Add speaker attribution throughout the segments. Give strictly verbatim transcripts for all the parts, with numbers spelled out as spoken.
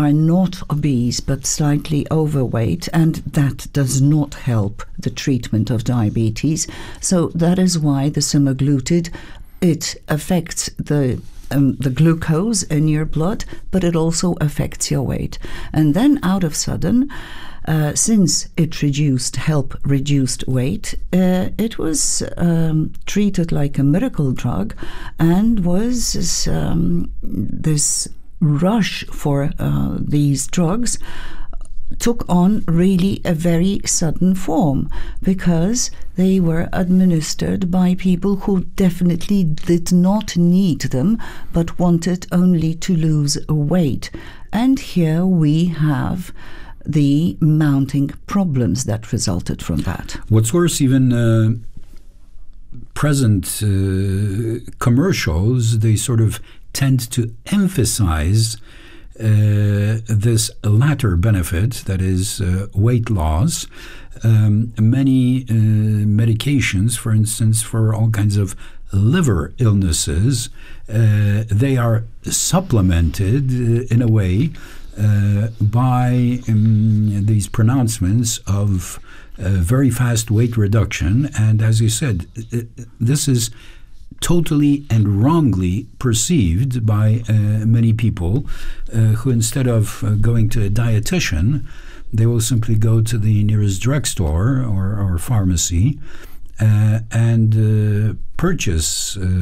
Speaker 1: are not obese but slightly overweight, and that does not help the treatment of diabetes. So that is why the semaglutide, it affects the Um, the glucose in your blood, but it also affects your weight. And then out of sudden, uh, since it reduced, help reduced weight, uh, it was um, treated like a miracle drug, and was um, this rush for uh, these drugs took on really a very sudden form, because they were administered by people who definitely did not need them but wanted only to lose weight. And here we have the mounting problems that resulted from that.
Speaker 2: What's worse, even uh, present uh, commercials, they sort of tend to emphasize Uh, this latter benefit, that is uh, weight loss. Um, many uh, medications, for instance, for all kinds of liver illnesses, uh, they are supplemented uh, in a way uh, by um, these pronouncements of uh, very fast weight reduction. And as you said, this is totally and wrongly perceived by uh, many people uh, who, instead of uh, going to a dietitian, they will simply go to the nearest drugstore or, or pharmacy uh, and uh, purchase uh,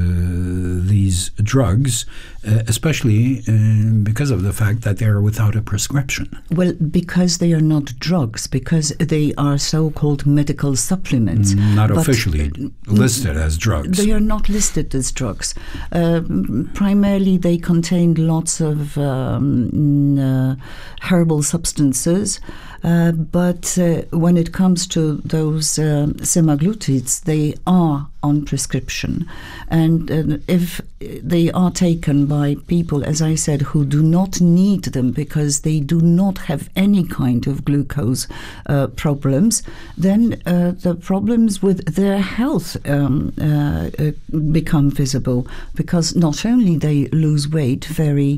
Speaker 2: these drugs, uh, especially uh, because of the fact that they are without a prescription.
Speaker 1: Well, because they are not drugs, because they are so-called medical supplements.
Speaker 2: Not officially listed as drugs.
Speaker 1: They are not listed as drugs. Uh, primarily, they contain lots of um, uh, herbal substances. Uh, but uh, when it comes to those uh, semaglutides, they are on prescription. And uh, if they are taken by people, as I said, who do not need them because they do not have any kind of glucose uh, problems, then uh, the problems with their health um, uh, uh, become visible, because not only they lose weight very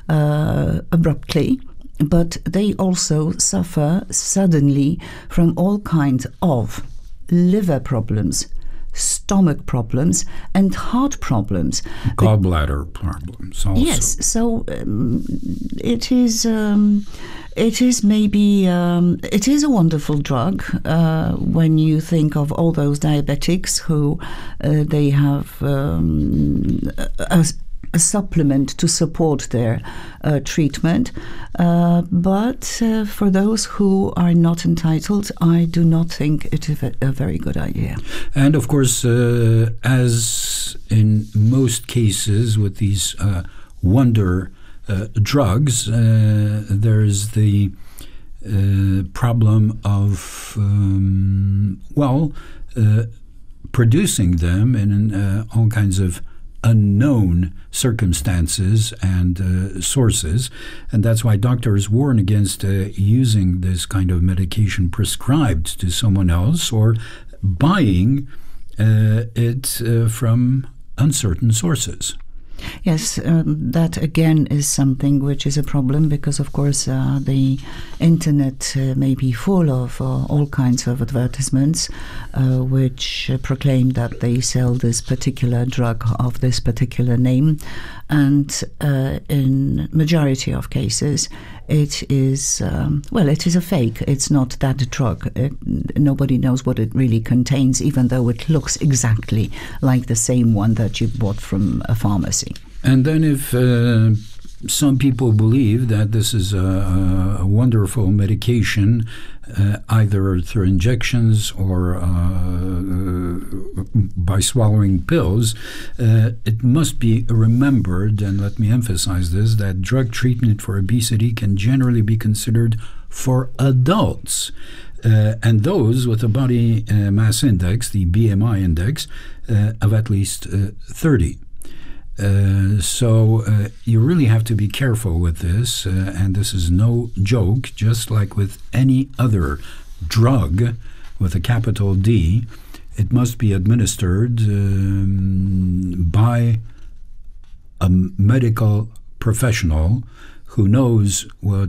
Speaker 1: uh, abruptly, but they also suffer suddenly from all kinds of liver problems, stomach problems, and heart problems.
Speaker 2: Gallbladder problems also.
Speaker 1: Yes, so um, it is um, it is maybe um, it is a wonderful drug uh, when you think of all those diabetics who uh, they have um, a, a supplement to support their uh, treatment. Uh, but uh, for those who are not entitled, I do not think it is a, a very good idea.
Speaker 2: And of course, uh, as in most cases with these uh, wonder uh, drugs, uh, there's the uh, problem of, um, well, uh, producing them in uh, all kinds of unknown circumstances and uh, sources, and that's why doctors warn against uh, using this kind of medication prescribed to someone else or buying uh, it uh, from uncertain sources.
Speaker 1: Yes, um, that again is something which is a problem, because of course uh, the internet uh, may be full of uh, all kinds of advertisements uh, which uh, proclaim that they sell this particular drug of this particular name, and uh, in majority of cases it is um, well it is a fake. It's not that drug. It, nobody knows what it really contains, even though it looks exactly like the same one that you bought from a pharmacy.
Speaker 2: And then if uh, some people believe that this is a, a wonderful medication, uh, either through injections or uh, by swallowing pills, uh, it must be remembered, and let me emphasize this, that drug treatment for obesity can generally be considered for adults. Uh, and those with a body uh, mass index, the B M I index, uh, of at least uh, thirty. Uh, so uh, you really have to be careful with this, uh, and this is no joke. Just like with any other drug with a capital D, it must be administered um, by a medical professional who knows what